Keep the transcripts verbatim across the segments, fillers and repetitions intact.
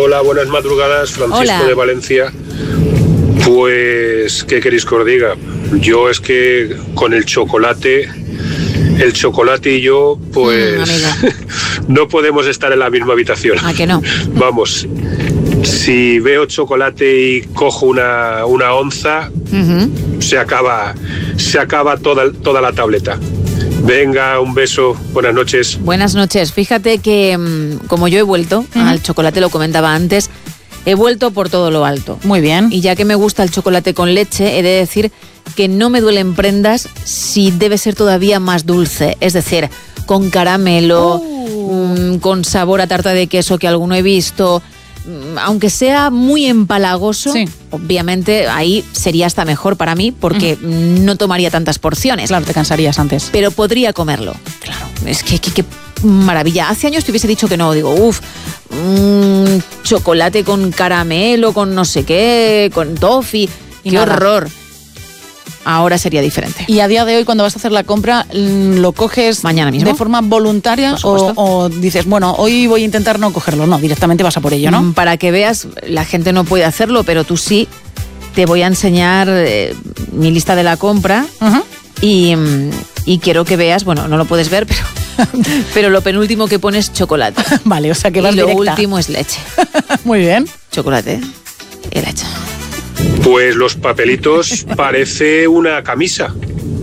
Hola, buenas madrugadas, Francisco Hola. de Valencia. Pues, ¿qué queréis que os diga? Yo es que con el chocolate, el chocolate y yo, pues, Mm, no podemos estar en la misma habitación. ¿A que no? Vamos, si veo chocolate y cojo una, una onza, Uh-huh. se acaba, se acaba toda, toda la tableta. Venga, un beso, buenas noches. Buenas noches. Fíjate que mm, como yo he vuelto Uh-huh. al chocolate, lo comentaba antes, he vuelto por todo lo alto. Muy bien. Y ya que me gusta el chocolate con leche, he de decir que no me duelen prendas si debe ser todavía más dulce. Es decir, con caramelo, Oh. mm, con sabor a tarta de queso que alguno he visto. Mm, Aunque sea muy empalagoso, Sí. obviamente ahí sería hasta mejor para mí porque mm, no tomaría tantas porciones. Claro, te cansarías antes. Pero podría comerlo. Claro. Es que qué maravilla. Hace años te hubiese dicho que no. Digo, uff, mmm, chocolate con caramelo, con no sé qué, con toffee. Y Qué nada. horror. Ahora sería diferente. Y a día de hoy, cuando vas a hacer la compra, mm, ¿lo coges Mañana mismo. de forma voluntaria Por supuesto. o, o dices, bueno, hoy voy a intentar no cogerlo? No, directamente vas a por ello, ¿no? Mm, Para que veas, la gente no puede hacerlo, pero tú sí. Te voy a enseñar eh, mi lista de la compra. Ujú. Y, mm, y quiero que veas, bueno, no lo puedes ver, pero, pero lo penúltimo que pones es chocolate. Vale, o sea que Y vas lo directa. último es leche. Muy bien. Chocolate y leche. Pues los papelitos parece una camisa.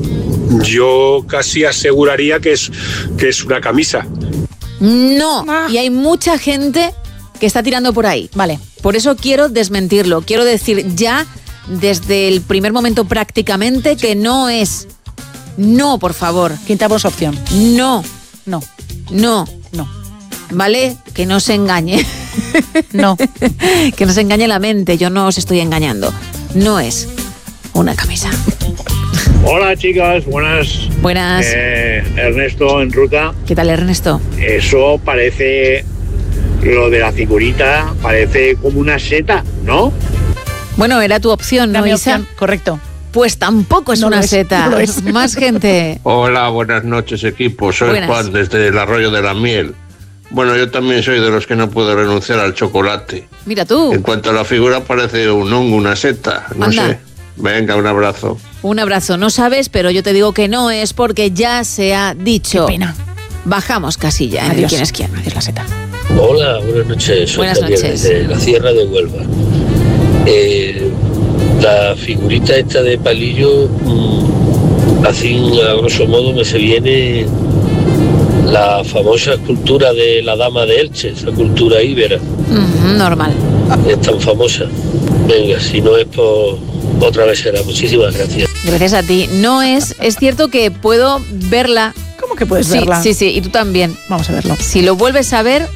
Yo casi aseguraría que es, que es una camisa. No, Ah. y hay mucha gente que está tirando por ahí. Vale. Por eso quiero desmentirlo. Quiero decir ya, desde el primer momento prácticamente, que no es. No, por favor. Quintamos opción. No, No, no. no, ¿Vale? Que no se engañe. no. Que no se engañe la mente. Yo no os estoy engañando. No es una camisa. Hola chicas, buenas. Buenas. Eh, Ernesto en ruta. ¿Qué tal, Ernesto? Eso parece, lo de la figurita, parece como una seta, ¿no? Bueno, era tu opción, ¿no, Mi Isa? opción, correcto. Pues tampoco es No lo una es, seta. no lo es. Más gente. Hola, buenas noches equipo, soy Buenas. Juan desde el Arroyo de la Miel. Bueno, yo también soy de los que no puedo renunciar al chocolate. Mira tú. En cuanto a la figura parece un hongo, una seta, no Anda. sé. Venga, un abrazo. Un abrazo. No sabes, pero yo te digo que no es porque ya se ha dicho. Qué pena. Bajamos casilla en el Adiós. quién es quién. Adiós la seta. Hola, buenas noches. Soy Buenas Javier noches. desde la Sierra de Huelva. Eh, la figurita esta de palillo, mmm, así a grosso modo me se viene la famosa escultura de la Dama de Elche, esa cultura íbera, Ujú, normal. es tan famosa. Venga, si no es por otra vez será. Muchísimas gracias. Gracias a ti. No es. Es cierto que puedo verla. ¿Cómo que puedes Sí, verla? sí, sí. Y tú también. Vamos a verlo. Si lo vuelves a ver,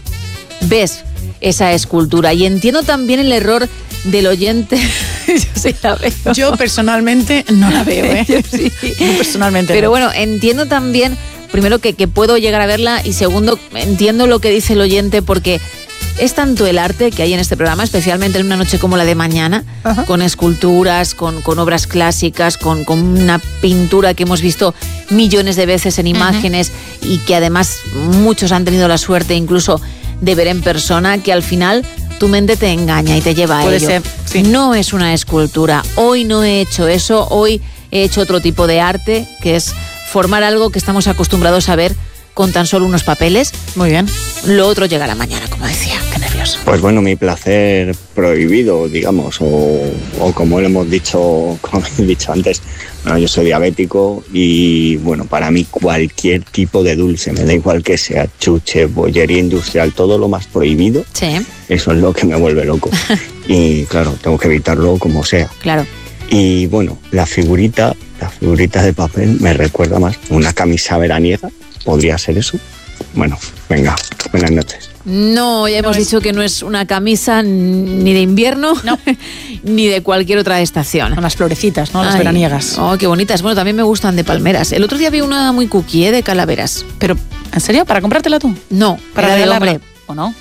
ves esa escultura. Y entiendo también el error del oyente. Yo sí la veo. Yo personalmente no la veo, ¿eh? Yo sí. Yo personalmente Pero no. bueno, entiendo también, primero, que, que puedo llegar a verla y segundo, entiendo lo que dice el oyente porque es tanto el arte que hay en este programa, especialmente en una noche como la de mañana, Ajá. con esculturas, con, con obras clásicas, con, con una pintura que hemos visto millones de veces en imágenes y que además muchos han tenido la suerte incluso de ver en persona, que al final tu mente te engaña y te lleva a Puede ello. ser, sí. No es una escultura. Hoy no he hecho eso, hoy he hecho otro tipo de arte, que es formar algo que estamos acostumbrados a ver con tan solo unos papeles. Muy bien. Lo otro llegará mañana, como decía. Qué nervioso. Pues bueno, mi placer prohibido, digamos, o, o como lo hemos dicho, como he dicho antes, bueno, yo soy diabético y bueno, para mí cualquier tipo de dulce, me da igual que sea chuche, bollería industrial, todo lo más prohibido, Sí, eso es lo que me vuelve loco. Y claro, tengo que evitarlo como sea. claro. Y bueno, la figurita, la figurita de papel me recuerda más una camisa veraniega, podría ser eso. Bueno, venga, buenas noches. No, ya hemos es- dicho que no es una camisa ni de invierno, No. ni de cualquier otra estación. Con las florecitas, ¿no? Las Ay, veraniegas. Oh, qué bonitas. Bueno, también me gustan de palmeras. El otro día vi una muy cookie, ¿eh? De calaveras. Pero, ¿en serio? ¿Para comprártela tú? No, ¿Para era de regalarla? hombre. ¿O no?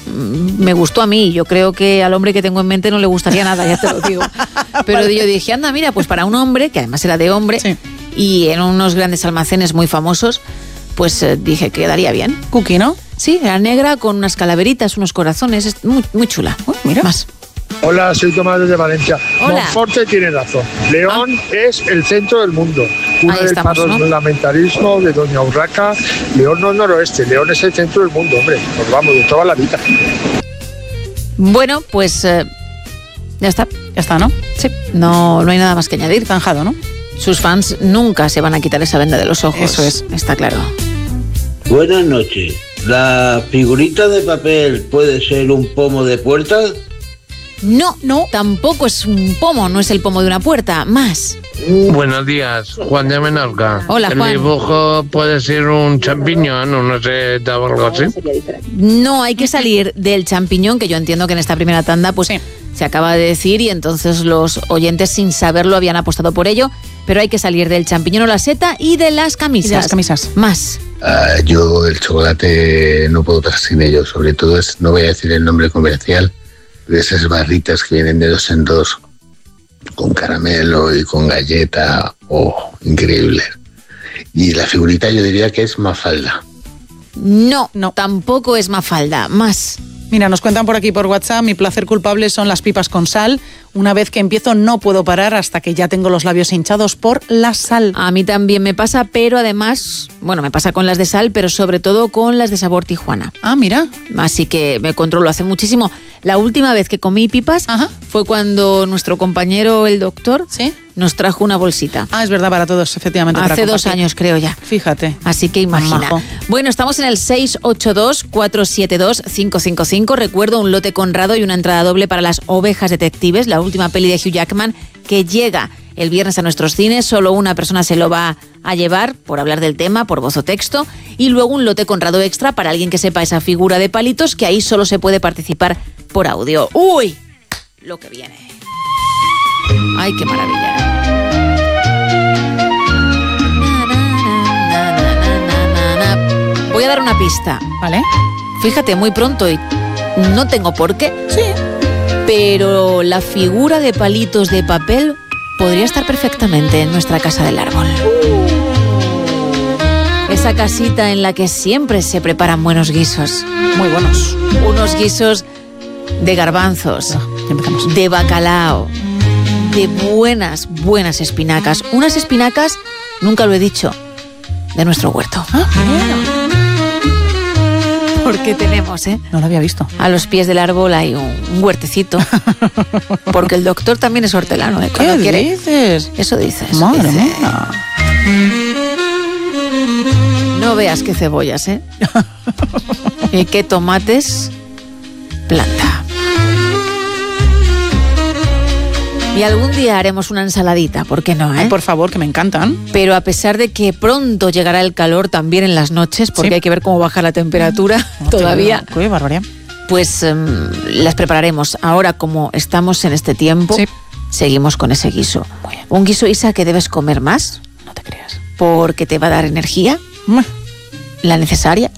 Mm, Me gustó a mí. Yo creo que al hombre que tengo en mente no le gustaría nada, ya te lo digo. Pero yo dije, anda, mira, pues para un hombre, que además era de hombre, Sí. y en unos grandes almacenes muy famosos, pues eh, dije que quedaría bien. Cookie, ¿no? Sí, era negra con unas calaveritas, unos corazones, es muy, muy chula. Uy, mira. Más. Hola, soy Tomás desde Valencia. Hola. Monforte tiene razón. León Ah. es el centro del mundo. Uno Ahí del estamos, ¿no? parlamentarismo de Doña Urraca. León no es noroeste, León es el centro del mundo, hombre. Nos vamos de toda la vida. Bueno, pues eh, ya está. Ya está, ¿no? Sí, no, no hay nada más que añadir. Zanjado, ¿no? Sus fans nunca se van a quitar esa venda de los ojos. Eso es. Está claro. Buenas noches. ¿La figurita de papel puede ser un pomo de puerta? No, no, tampoco es un pomo, no es el pomo de una puerta. Más. Buenos días, Juan de Menorca. Hola, El Juan. dibujo puede ser un champiñón o no sé, o algo así. No, hay que salir del champiñón, que yo entiendo que en esta primera tanda pues Sí. se acaba de decir y entonces los oyentes sin saberlo habían apostado por ello, pero hay que salir del champiñón o la seta y de las camisas. Y de las camisas. Más. Uh, yo el chocolate no puedo pasar sin ello, sobre todo es, no voy a decir el nombre comercial, de esas barritas que vienen de dos en dos, con caramelo y con galleta, oh, increíble. Y la figurita yo diría que es Mafalda. No, No. tampoco es Mafalda. Más. Mira, nos cuentan por aquí por WhatsApp, mi placer culpable son las pipas con sal. Una vez que empiezo no puedo parar hasta que ya tengo los labios hinchados por la sal. A mí también me pasa, pero además, bueno, me pasa con las de sal, pero sobre todo con las de sabor Tijuana. Ah, mira. Así que me controlo hace muchísimo. La última vez que comí pipas Ajá. fue cuando nuestro compañero, el doctor, ¿Sí? nos trajo una bolsita. Ah, es verdad, para todos, efectivamente. para Hace dos compartir. años, creo ya. Fíjate. Así que imagina. Majo. Bueno, estamos en el seis ocho dos, cuatro siete dos, cinco cinco cinco. Recuerdo un lote Conrado y una entrada doble para Las Ovejas Detectives, la última peli de Hugh Jackman, que llega el viernes a nuestros cines. Solo una persona se lo va a llevar por hablar del tema, por voz o texto. Y luego un lote Conrado extra para alguien que sepa esa figura de palitos, que ahí solo se puede participar por audio. ¡Uy! Lo que viene. ¡Ay, qué maravilla! Voy a dar una pista. ¿Vale? Fíjate, muy pronto y no tengo por qué. Sí. Pero la figura de palitos de papel podría estar perfectamente en nuestra casa del árbol. Esa casita en la que siempre se preparan buenos guisos. Muy buenos. Unos guisos de garbanzos, Ah, ya empezamos. de bacalao, de buenas, buenas espinacas. Unas espinacas, nunca lo he dicho, de nuestro huerto. Ah, mira. Porque tenemos, ¿eh? No lo había visto. A los pies del árbol hay un, un huertecito. Porque el doctor también es hortelano, ¿eh? Cuando ¿Qué quiere. dices? Eso dices. Madre dice. mía. No veas qué cebollas, ¿eh? Y qué tomates planta. Y algún día haremos una ensaladita, ¿por qué no, eh? Ay, por favor, que me encantan. Pero a pesar de que pronto llegará el calor también en las noches, porque Sí. hay que ver cómo baja la temperatura No te todavía, digo, Qué barbaridad. pues um, las prepararemos. Ahora, como estamos en este tiempo, Sí. seguimos con ese guiso. Muy bien. Un guiso, Isa, que debes comer más, No te creas. porque te va a dar energía, Mua. la necesaria,